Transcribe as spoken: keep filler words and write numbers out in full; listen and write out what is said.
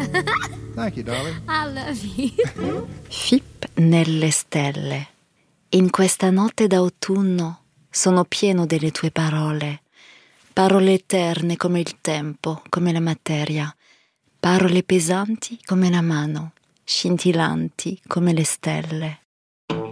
Thank you, darling. I love you. Fip nelle stelle. In questa notte d'autunno sono pieno delle tue parole, parole eterne come il tempo, come la materia, parole pesanti come la mano, scintillanti come le stelle.